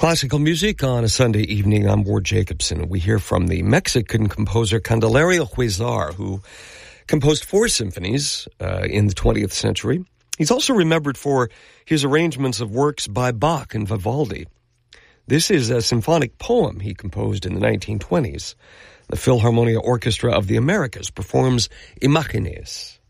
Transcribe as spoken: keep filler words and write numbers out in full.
Classical music on a Sunday evening. I'm Ward Jacobson. We hear from the Mexican composer Candelario Huizar, who composed four symphonies uh, in the twentieth century. He's also remembered for his arrangements of works by Bach and Vivaldi. This is a symphonic poem he composed in the nineteen twenties. The Philharmonia Orchestra of the Americas performs Imágenes.